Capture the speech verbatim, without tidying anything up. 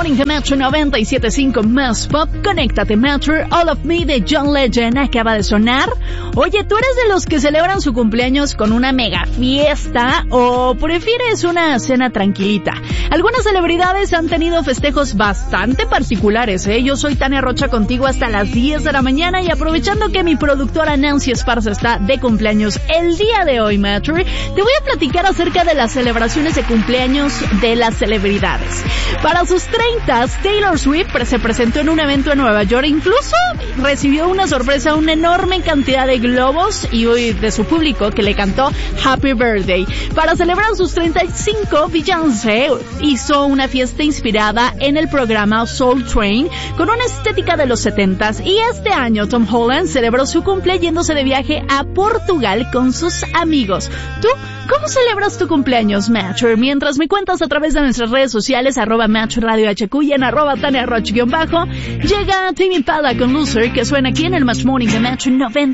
Morning de Metro noventa y siete punto cinco más pop. Conéctate Metro, All of Me de John Legend acaba de sonar. Oye, ¿tú eres de los que celebran su cumpleaños con una mega fiesta o prefieres una cena tranquilita? Algunas celebridades han tenido festejos bastante particulares, ¿eh? Yo soy Tania Rocha contigo hasta las diez de la mañana y aprovechando que mi productora Nancy Esparza está de cumpleaños el día de hoy, Metro, te voy a platicar acerca de las celebraciones de cumpleaños de las celebridades. Para sus treinta, Taylor Swift se presentó en un evento en Nueva York, incluso recibió una sorpresa, una enorme cantidad de globos y de su público que le cantó Happy Birthday. Para celebrar sus treinta y cinco, Beyoncé hizo una fiesta inspirada en el programa Soul Train con una estética de los setentas, y este año Tom Holland celebró su cumple yéndose de viaje a Portugal con sus amigos. ¿Tú cómo celebras tu cumpleaños, Matcher? Mientras me cuentas a través de nuestras redes sociales, arroba Matcher Radio H Q y en arroba Tania Roch guión bajo, llega Tame Impala con Loser, que suena aquí en el Match Morning de Matcher noventa.